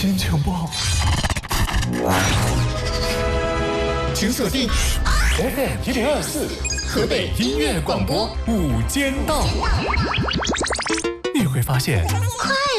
心情不好。请锁定 FM1024河北音乐广播午间档，你会发现。